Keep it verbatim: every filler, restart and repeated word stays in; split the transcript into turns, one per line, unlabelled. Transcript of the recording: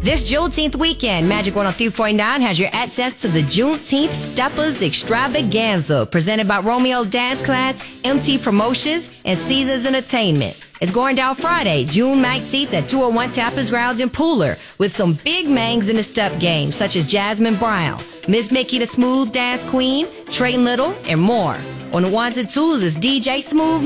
This Juneteenth weekend, Magic one oh three point nine has your access to the Juneteenth Steppers Extravaganza, presented by Romeo's Dance Class, M T Promotions, and Caesars Entertainment. It's going down Friday, June nineteenth at two oh one Tappers Grounds in Pooler, with some big mangs in the step game, such as Jasmine Brown, Miss Mickey the Smooth Dance Queen, Trey Little, and more. On the ones and twos is D J Smooth